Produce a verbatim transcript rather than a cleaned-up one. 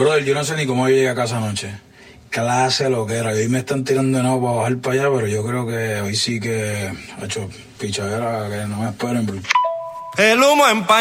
Brother, yo no sé ni cómo yo llegué a casa anoche. Clase lo que era. Hoy me están tirando de nuevo para bajar para allá, pero yo creo que hoy sí que ha hecho pichadera, que no me esperen. Bro. El humo en